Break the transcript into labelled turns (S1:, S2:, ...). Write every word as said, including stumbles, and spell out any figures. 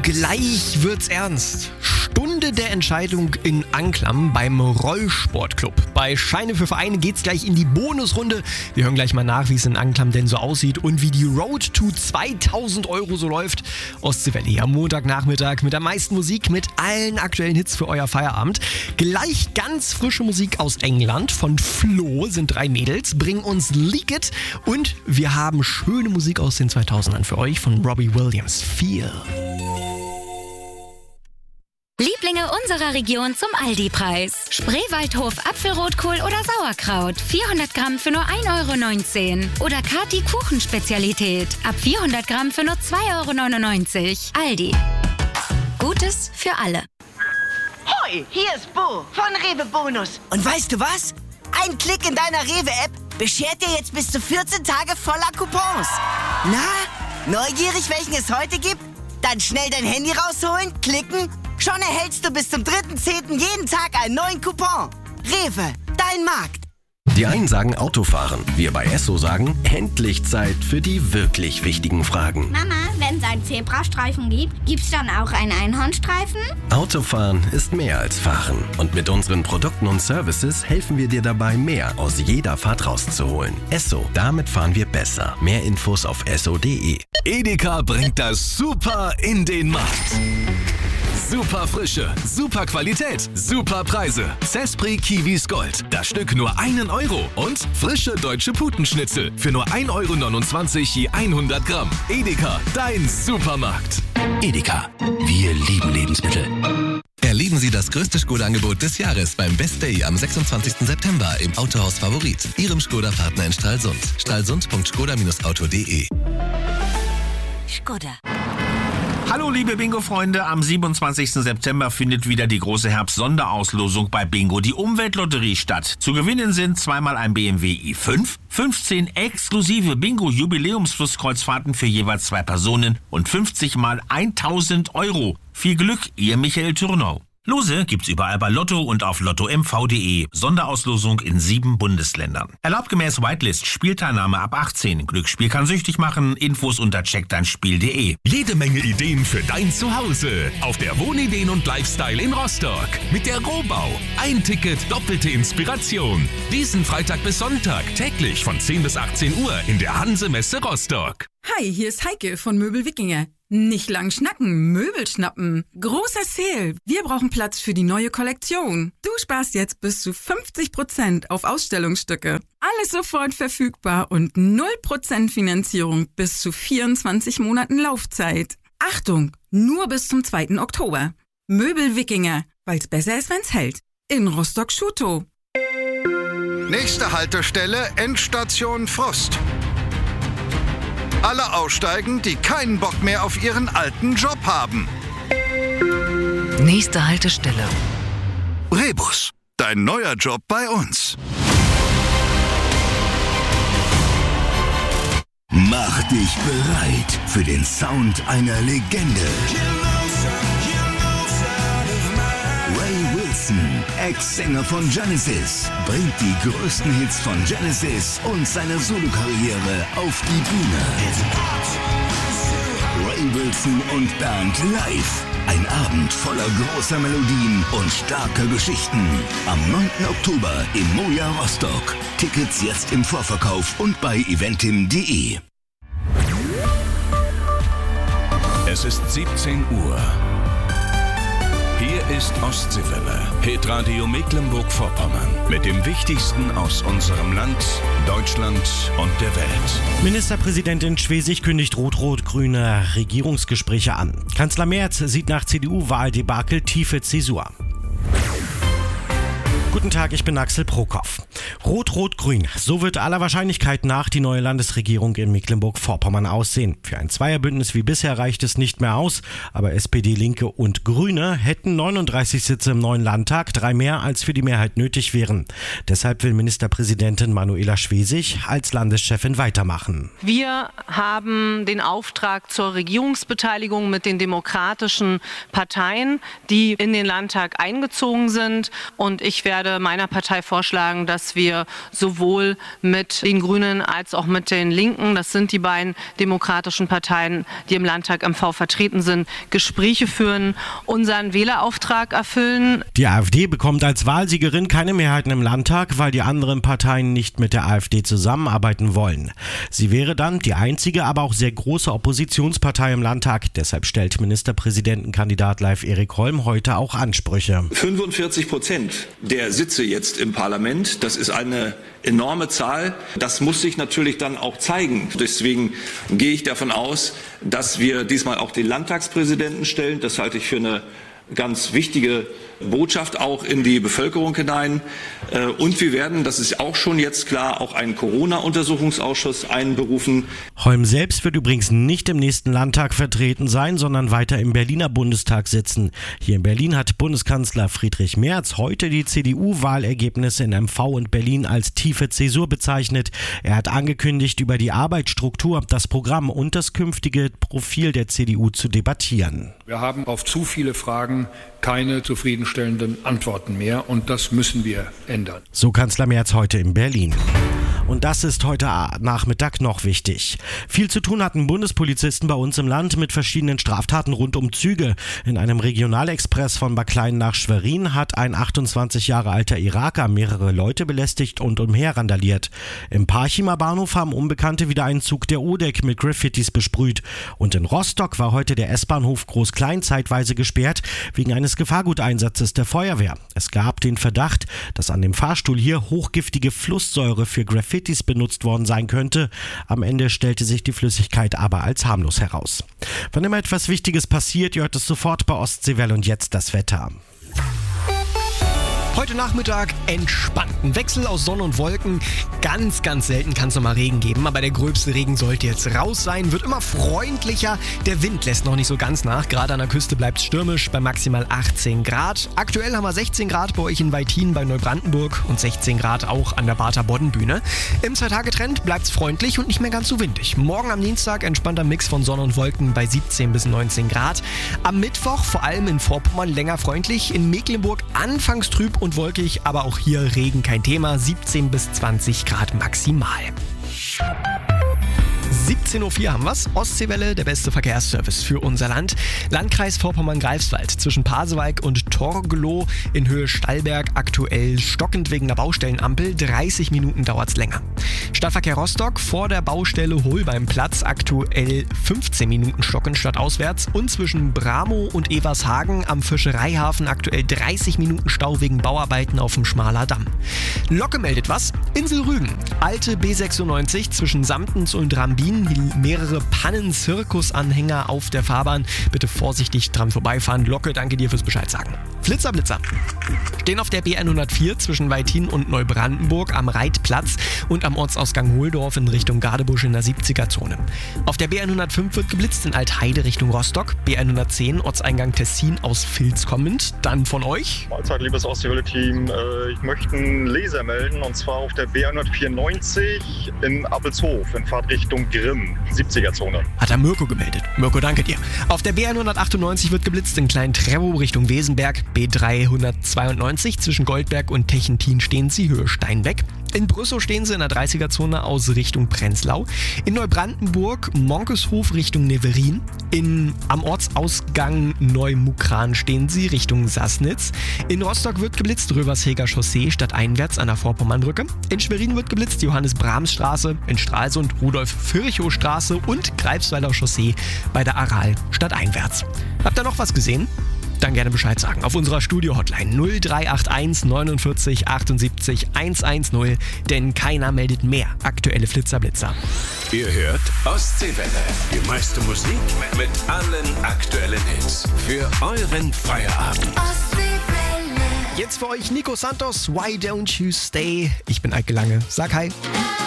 S1: gleich wird's ernst. Stunde der Entscheidung in Anklam beim Rollsportclub. Bei Scheine für Vereine geht's gleich in die Bonusrunde. Wir hören gleich mal nach, wie es in Anklam denn so aussieht und wie die Road to zweitausend Euro so läuft. Ostseewelle am Montagnachmittag mit der meisten Musik, mit allen aktuellen Hits für euer Feierabend. Gleich ganz frische Musik aus England. Von Flo sind drei Mädels, bringen uns Leak It. Und wir haben schöne Musik aus den zweitausendern für euch von Robbie Williams. Feel.
S2: Lieblinge unserer Region zum Aldi-Preis. Spreewaldhof Apfelrotkohl oder Sauerkraut. vierhundert Gramm für nur ein Euro neunzehn. Oder Kati Kuchenspezialität. Ab vierhundert Gramm für nur zwei Euro neunundneunzig. Aldi. Gutes für alle.
S3: Hoi, hier ist Bo von Rewe Bonus. Und weißt du was? Ein Klick in deiner Rewe-App beschert dir jetzt bis zu vierzehn Tage voller Coupons. Na, neugierig, welchen es heute gibt? Dann schnell dein Handy rausholen, klicken. Schon erhältst du bis zum dritten zehnten jeden Tag einen neuen Coupon. Rewe, dein Markt.
S4: Die einen sagen Autofahren, wir bei Esso sagen, endlich Zeit für die wirklich wichtigen Fragen.
S5: Mama, wenn es einen Zebrastreifen gibt, gibt's dann auch einen Einhornstreifen?
S4: Autofahren ist mehr als Fahren. Und mit unseren Produkten und Services helfen wir dir dabei, mehr aus jeder Fahrt rauszuholen. Esso, damit fahren wir besser. Mehr Infos auf esso punkt de.
S6: Edeka bringt das Super in den Markt. Super Frische, super Qualität, super Preise. Zespri Kiwis Gold. Das Stück nur einen Euro. Und frische deutsche Putenschnitzel für nur ein Euro neunundzwanzig je hundert Gramm. Edeka, dein Supermarkt.
S7: Edeka, wir lieben Lebensmittel. Erleben Sie das größte Skoda-Angebot des Jahres beim Best Day am sechsundzwanzigsten September im Autohaus Favorit, Ihrem Skoda-Partner in Stralsund. stralsund punkt skoda Bindestrich auto punkt de.
S2: Skoda.
S8: Hallo liebe Bingo-Freunde, am siebenundzwanzigsten September findet wieder die große Herbst-Sonderauslosung bei Bingo, die Umweltlotterie, statt. Zu gewinnen sind zweimal ein B M W i fünf, fünfzehn exklusive Bingo-Jubiläumsflusskreuzfahrten für jeweils zwei Personen und fünfzig mal tausend Euro. Viel Glück, Ihr Michael Thürnau. Lose gibt's überall bei Lotto und auf lotto m v punkt de. Sonderauslosung in sieben Bundesländern. Erlaubt gemäß Whitelist, Spielteilnahme ab achtzehn. Glücksspiel kann süchtig machen. Infos unter check dein spiel punkt de.
S6: Jede Menge Ideen für dein Zuhause. Auf der Wohnideen und Lifestyle in Rostock. Mit der Rohbau. Ein Ticket, doppelte Inspiration. Diesen Freitag bis Sonntag täglich von zehn bis achtzehn Uhr in der Hanse-Messe Rostock.
S9: Hi, hier ist Heike von Möbel Wikinger. Nicht lang schnacken, Möbel schnappen. Großer Sale. Wir brauchen Platz für die neue Kollektion. Du sparst jetzt bis zu fünfzig Prozent auf Ausstellungsstücke. Alles sofort verfügbar und null Prozent Finanzierung bis zu vierundzwanzig Monaten Laufzeit. Achtung, nur bis zum zweiten Oktober. Möbel Wikinger, weil's besser ist, wenn's hält. In Rostock-Schutow.
S10: Nächste Haltestelle, Endstation Frost. Alle aussteigen, die keinen Bock mehr auf ihren alten Job haben.
S11: Nächste Haltestelle.
S10: Rebus, dein neuer Job bei uns.
S12: Mach dich bereit für den Sound einer Legende. Ray Wilson, Ex-Sänger von Genesis, bringt die größten Hits von Genesis und seine Solokarriere auf die Bühne. Ray Wilson und Band live. Ein Abend voller großer Melodien und starker Geschichten. Am neunten Oktober im Moja Rostock. Tickets jetzt im Vorverkauf und bei eventim punkt de.
S6: Es ist siebzehn Uhr. Hier ist Ostseewelle, Hitradio Mecklenburg-Vorpommern. Mit dem Wichtigsten aus unserem Land, Deutschland und der Welt.
S1: Ministerpräsidentin Schwesig kündigt rot-rot-grüne Regierungsgespräche an. Kanzler Merz sieht nach C D U-Wahldebakel tiefe Zäsur. Guten Tag, ich bin Axel Prokop. Rot-Rot-Grün, so wird aller Wahrscheinlichkeit nach die neue Landesregierung in Mecklenburg-Vorpommern aussehen. Für ein Zweierbündnis wie bisher reicht es nicht mehr aus, aber S P D, Linke und Grüne hätten neununddreißig Sitze im neuen Landtag, drei mehr als für die Mehrheit nötig wären. Deshalb will Ministerpräsidentin Manuela Schwesig als Landeschefin weitermachen.
S13: Wir haben den Auftrag zur Regierungsbeteiligung mit den demokratischen Parteien, die in den Landtag eingezogen sind, und ich werde werde meiner Partei vorschlagen, dass wir sowohl mit den Grünen als auch mit den Linken, das sind die beiden demokratischen Parteien, die im Landtag M V vertreten sind, Gespräche führen, unseren Wählerauftrag erfüllen.
S11: Die AfD bekommt als Wahlsiegerin keine Mehrheiten im Landtag, weil die anderen Parteien nicht mit der AfD zusammenarbeiten wollen. Sie wäre dann die einzige, aber auch sehr große Oppositionspartei im Landtag. Deshalb stellt Ministerpräsidentenkandidat Leif Erik Holm heute auch Ansprüche.
S14: fünfundvierzig Prozent der Sitze jetzt im Parlament, das ist eine enorme Zahl. Das muss sich natürlich dann auch zeigen. Deswegen gehe ich davon aus, dass wir diesmal auch den Landtagspräsidenten stellen. Das halte ich für eine ganz wichtige Botschaft auch in die Bevölkerung hinein. Und wir werden, das ist auch schon jetzt klar, auch einen Corona-Untersuchungsausschuss einberufen.
S11: Holm selbst wird übrigens nicht im nächsten Landtag vertreten sein, sondern weiter im Berliner Bundestag sitzen. Hier in Berlin hat Bundeskanzler Friedrich Merz heute die C D U-Wahlergebnisse in M V und Berlin als tiefe Zäsur bezeichnet. Er hat angekündigt, über die Arbeitsstruktur, das Programm und das künftige Profil der C D U zu debattieren.
S15: Wir haben auf zu viele Fragen keine zufriedenstellenden Antworten mehr und das müssen wir ändern.
S11: So Kanzler Merz heute in Berlin. Und das ist heute Nachmittag noch wichtig. Viel zu tun hatten Bundespolizisten bei uns im Land mit verschiedenen Straftaten rund um Züge. In einem Regionalexpress von Barklein nach Schwerin hat ein achtundzwanzig Jahre alter Iraker mehrere Leute belästigt und umherrandaliert. Im Parchimer Bahnhof haben Unbekannte wieder einen Zug der O D E C mit Graffitis besprüht. Und in Rostock war heute der S-Bahnhof Groß-Klein zeitweise gesperrt wegen eines Gefahrguteinsatzes der Feuerwehr. Es gab den Verdacht, dass an dem Fahrstuhl hier hochgiftige Flusssäure für Graffitis benutzt worden sein könnte. Am Ende stellte sich die Flüssigkeit aber als harmlos heraus. Wenn immer etwas Wichtiges passiert, ihr hört es sofort bei Ostseewelle und jetzt das Wetter.
S1: Heute Nachmittag entspannten Wechsel aus Sonne und Wolken. Ganz, ganz selten kann es nochmal Regen geben, aber der gröbste Regen sollte jetzt raus sein. Wird immer freundlicher. Der Wind lässt noch nicht so ganz nach. Gerade an der Küste bleibt es stürmisch bei maximal achtzehn Grad. Aktuell haben wir sechzehn Grad bei euch in Weithin bei Neubrandenburg und sechzehn Grad auch an der Barther Boddenbühne. Im Zwei-Tage-Trend bleibt es freundlich und nicht mehr ganz so windig. Morgen am Dienstag entspannter Mix von Sonne und Wolken bei siebzehn bis neunzehn Grad. Am Mittwoch vor allem in Vorpommern länger freundlich. In Mecklenburg anfangs trüb und wolkig, aber auch hier Regen kein Thema, siebzehn bis zwanzig Grad maximal. siebzehn Uhr vier haben wir's. Ostseewelle, der beste Verkehrsservice für unser Land. Landkreis Vorpommern-Greifswald zwischen Pasewalk und Torgelow in Höhe Stallberg aktuell stockend wegen der Baustellenampel. dreißig Minuten dauert's länger. Stadtverkehr Rostock vor der Baustelle Holbeimplatz aktuell fünfzehn Minuten stockend stadtauswärts und zwischen Bramo und Evershagen am Fischereihafen aktuell dreißig Minuten Stau wegen Bauarbeiten auf dem Schmaler Damm. Lok meldet was. Insel Rügen. Alte B sechsundneunzig zwischen Samtens und Rambin. Mehrere Pannen-Zirkus-Anhänger auf der Fahrbahn. Bitte vorsichtig dran vorbeifahren. Locke, danke dir fürs Bescheid sagen. Flitzer, Blitzer. Stehen auf der B hundertvier zwischen Weithin und Neubrandenburg am Reitplatz und am Ortsausgang Hohldorf in Richtung Gardebusch in der siebziger-Zone. Auf der B hundertfünf wird geblitzt in Altheide Richtung Rostock. B hundertzehn Ortseingang Tessin aus Vils kommend. Dann von euch.
S16: Mahlzeit, liebes Ostseewelle-Team. Ich möchte einen Leser melden und zwar auf der B hundertvierundneunzig in Appelshof in Fahrtrichtung Grimm, siebziger-Zone.
S1: Hat der Mirko gemeldet. Mirko, danke dir. Auf der B hundertachtundneunzig wird geblitzt in Klein-Trevow Richtung Wesenberg. B dreihundertzweiundneunzig zwischen Goldberg und Techentin stehen sie, Höhe Steinbeck. In Brüssow stehen sie in der dreißiger-Zone aus Richtung Prenzlau. In Neubrandenburg Monkeshof Richtung Neverin. In, am Ortsausgang Neumukran stehen sie Richtung Sassnitz. In Rostock wird geblitzt Röversheger Chaussee stadteinwärts an der Vorpommernbrücke. In Schwerin wird geblitzt Johannes-Brahms-Straße. In Stralsund Rudolf-Virchow-Straße und Greifswalder Chaussee bei der Aral stadteinwärts. Habt ihr noch was gesehen? Dann gerne Bescheid sagen auf unserer Studio-Hotline null drei acht eins neunundvierzig achtundsiebzig hundertzehn, denn keiner meldet mehr aktuelle Flitzerblitzer.
S6: Ihr hört Ostseewelle, die meiste Musik mit allen aktuellen Hits für euren Feierabend.
S1: Jetzt für euch Nico Santos, Why Don't You Stay? Ich bin Eike Lange, sag hi.